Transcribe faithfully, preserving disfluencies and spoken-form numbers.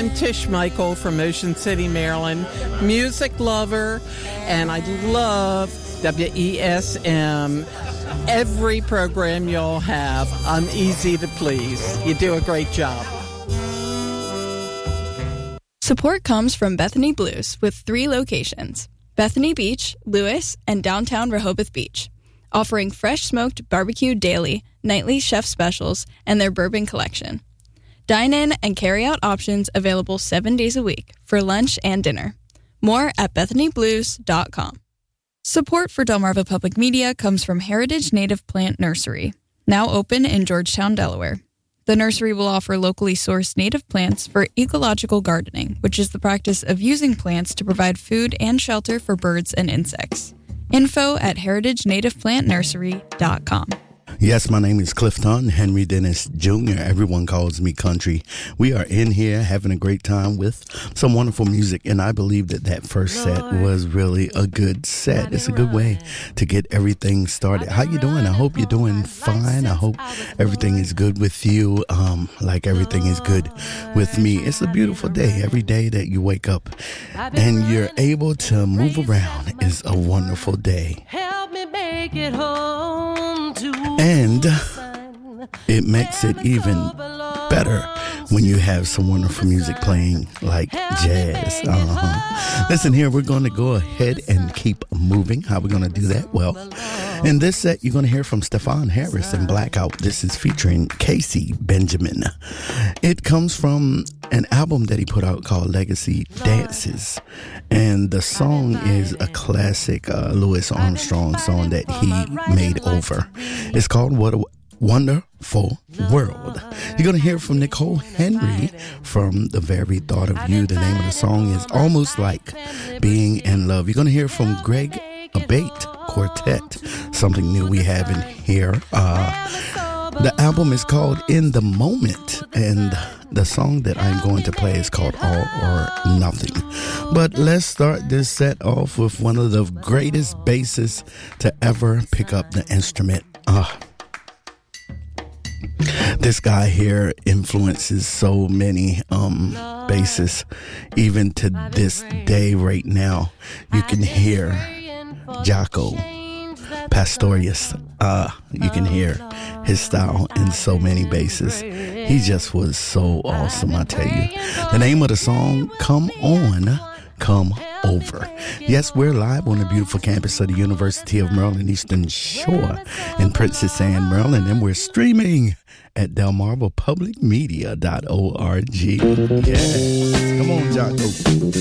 I'm Tish Michael from Ocean City, Maryland, music lover, and I love W E S M. Every program you'll have, I'm easy to please. You do a great job. Support comes from Bethany Blues with three locations: Bethany Beach, Lewis, and downtown Rehoboth Beach, offering fresh smoked barbecue daily, nightly chef specials, and their bourbon collection. Dine-in and carry-out options available seven days a week for lunch and dinner. More at bethany blues dot com. Support for Delmarva Public Media comes from Heritage Native Plant Nursery, now open in Georgetown, Delaware. The nursery will offer locally sourced native plants for ecological gardening, which is the practice of using plants to provide food and shelter for birds and insects. Info at heritage native plant nursery dot com. Yes, my name is Clifton Henry Dennis Junior Everyone calls me Country. We are in here having a great time with some wonderful music, and I believe that that first set was really a good set. It's a good way to get everything started. How you doing? I hope you're doing fine. I hope everything is good with you, um, like everything is good with me. It's a beautiful day. Every day that you wake up and you're able to move around is a wonderful day. Help me make it home to And it makes it even better when you have some wonderful music playing like jazz. Uh-huh. Listen here, we're going to go ahead and keep moving. How are we going to do that? Well, in this set, you're going to hear from Stefan Harris and Blackout. This is featuring Casey Benjamin. It comes from an album that he put out called Legacy Dances. And the song is a classic uh, Louis Armstrong song that he made over. It's called What a Wonderful World. You're going to hear from Nicole Henry from The Very Thought of You. The name of the song is Almost Like Being in Love. You're going to hear from Greg Abate Quartet, something new we have in here. Uh, the album is called In the Moment, and the song that I'm going to play is called All or Nothing. But let's start this set off with one of the greatest bassists to ever pick up the instrument. Uh, This guy here influences so many um, bassists. Even to this day right now, you can hear Jaco Pastorius. Uh, you can hear his style in so many basses. He just was so awesome, I tell you. The name of the song, Come On, Come Over. Yes, we're live on the beautiful campus of the University of Maryland Eastern Shore in Princess Anne, Maryland, and we're streaming at delmarva public media dot org. Yes, come on, Jaco.